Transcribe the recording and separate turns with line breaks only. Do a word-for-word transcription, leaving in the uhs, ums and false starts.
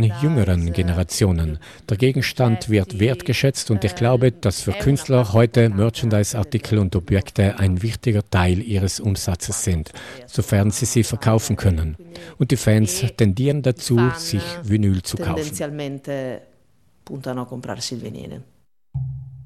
den jüngeren Generationen. Der Gegenstand wird wertgeschätzt und ich glaube, dass für Künstler heute Merchandise-Artikel und Objekte ein wichtiger Teil ihres Umsatzes sind, sofern sie sie verkaufen können. Und die Fans tendieren dazu, sich Vinyl zu kaufen.
Puntano a comprarsi il vinile.